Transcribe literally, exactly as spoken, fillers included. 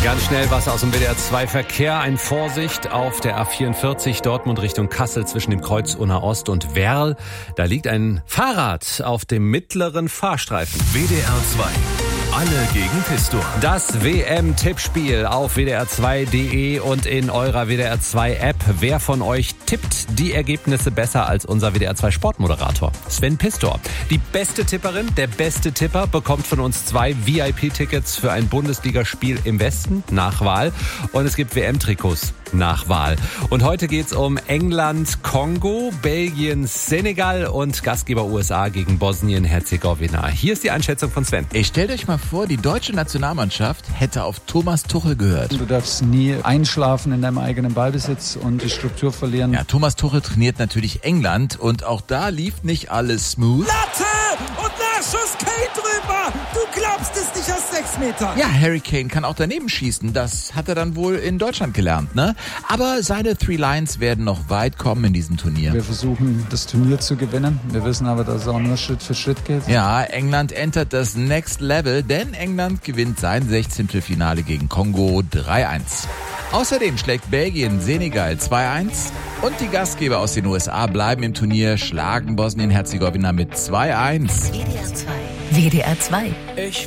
Ganz schnell was aus dem W D R zwei Verkehr. Ein Vorsicht auf der A vierundvierzig Dortmund Richtung Kassel zwischen dem Kreuz Unna Ost und Werl. Da liegt ein Fahrrad auf dem mittleren Fahrstreifen. W D R zwei. Alle gegen Pistor. Das W M-Tippspiel auf W D R zwei Punkt de und in eurer W D R zwei App. Wer von euch tippt die Ergebnisse besser als unser W D R zwei Sportmoderator Sven Pistor? Die beste Tipperin, der beste Tipper bekommt von uns zwei V I P-Tickets für ein Bundesligaspiel im Westen nach Wahl. Und es gibt W M-Trikots nach Wahl. Und heute geht's um England, Kongo, Belgien, Senegal und Gastgeber U S A gegen Bosnien-Herzegowina. Hier ist die Einschätzung von Sven. Ich stellt euch mal vor, die deutsche Nationalmannschaft hätte auf Thomas Tuchel gehört. Du darfst nie einschlafen in deinem eigenen Ballbesitz und die Struktur verlieren. Ja, Thomas Tuchel trainiert natürlich England und auch da lief nicht alles smooth. Latte und Nachschuss, Kane drüber. Du glaubst es nicht aus sechs Metern. Ja, Harry Kane kann auch daneben schießen. Das hat er dann wohl in Deutschland gelernt, ne? Aber seine Three Lions werden noch weit kommen in diesem Turnier. Wir versuchen, das Turnier zu gewinnen. Wir wissen aber, dass es auch nur Schritt für Schritt geht. Ja, England entert das Next Level, denn England gewinnt sein Sechzehntelfinale gegen Kongo drei eins. Außerdem schlägt Belgien Senegal zwei eins und die Gastgeber aus den U S A bleiben im Turnier, schlagen Bosnien-Herzegowina mit zwei eins. W D R zwei. W D R zwei. Ich